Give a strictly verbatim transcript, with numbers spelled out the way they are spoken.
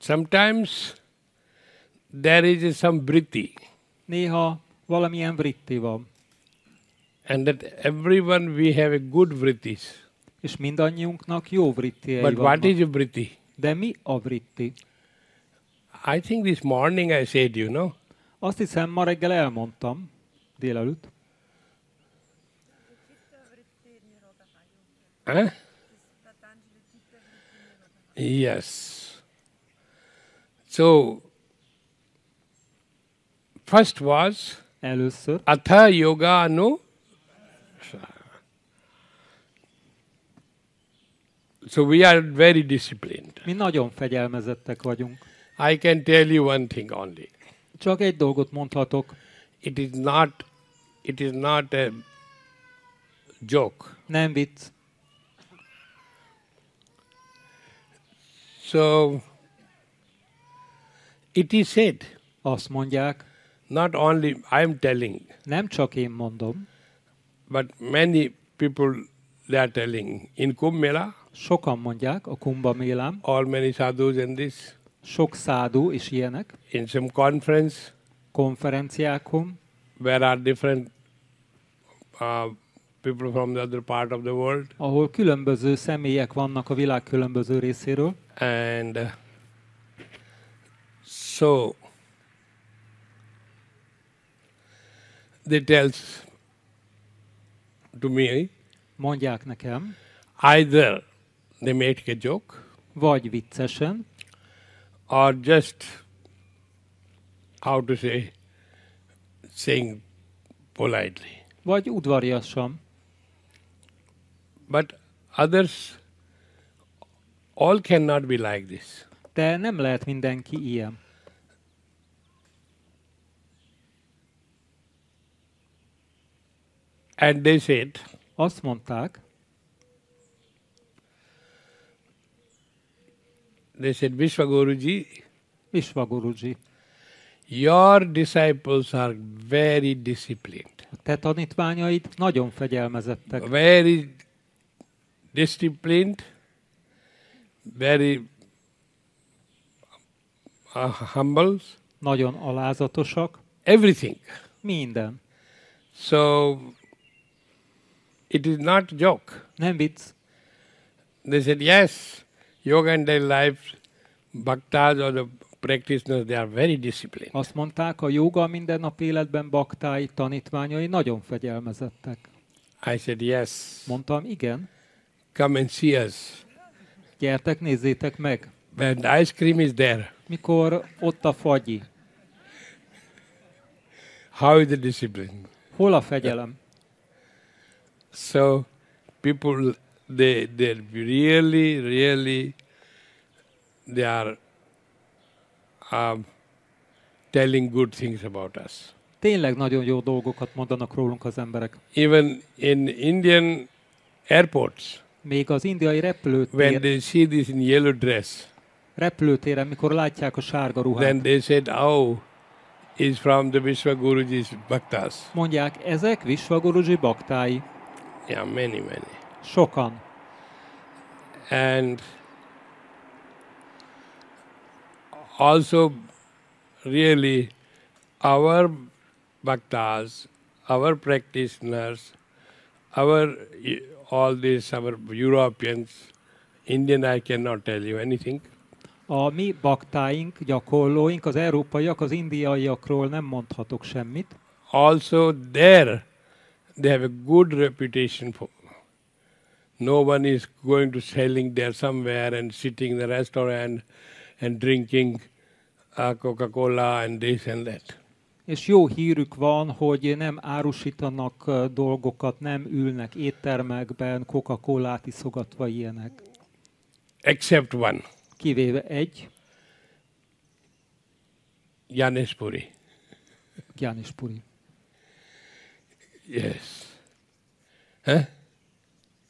Sometimes there is some vritti. Néha valamilyen vritti van. And that everyone we have a good vrittis. És mindannyiunknak jó vrittiei But vannak. what is a vritti? De mi a vritti? I think this morning I said, you know. Azt hiszem, ma reggel elmondtam, délelőtt. Huh? Yes. So, first was Először. Atha Yoga Anu. So we are very disciplined. Mi nagyon fegyelmezettek vagyunk. I can tell you one thing only. Csak egy dolgot mondhatok. It is not, it is not a joke. Nem vicc. So, it is said, Azt mondják, not only I am telling, nem csak én mondom, but many people they are telling. In Kumbh Mela, sokan mondják a Kumbha Mélán, all many sadhus in this, sok szádú és ilyenek, in some conference, konferenciákon, where are different uh, people from the other part of the world, ahol különböző személyek vannak a világ különböző részéről, and uh, so they tells to me, mondják nekem, either they make a joke, vagy viccesen, or just, how to say, saying politely. vagy udvariasan. But others, all cannot be like this. De nem lehet mindenki ilyen. And they said, Azt mondták, they said, Vishwaguruji, Vishwaguruji, your disciples are very disciplined. a te tanítványaid nagyon fegyelmezettek. Very disciplined, very uh, humble, Nagyon alázatosak, everything. minden. So, it is not joke. Nem vicc. They said, yes, yoga and daily life, bhaktas or the practitioners, they are very disciplined. Azt mondták, a jóga a mindennap életben baktái, tanítványai nagyon fegyelmezettek. I said, yes, Mondtam, igen, come and see us. gyertek, nézzétek meg. When the ice cream is there, Mikor ott a fagyi, how is the discipline? hol a fegyelem? So, people, they, they really, really, they are um, telling good things about us. Tényleg nagyon jó dolgokat mondanak rólunk az emberek. Even in Indian airports, Még az indiai when repülőtér, they see this in yellow dress, repülőtéren, mikor látják a sárga ruhát, then they said, oh, is from the Vishwaguruji's bhaktas. mondják, ezek Vishwaguruji baktái. Yeah, many, many. Sokan. And also, really, our bhaktas, our practitioners, our all these, our Europeans, Indian, I cannot tell you anything. A mi baktáink, gyakorlóink, az európaiak, az indiaiakról nem mondhatok semmit. Also, there, they have a good reputation for. No one is going to selling there somewhere and sitting in the restaurant and drinking uh, Coca-Cola and this and that. És jó hírük van, hogy nem árusítanak uh, dolgokat, nem ülnek éttermekben, Coca-Colát iszogatva ilyenek. Except one, Kivéve egy, Gyaneshpuri. Gyaneshpuri. Yes. Huh?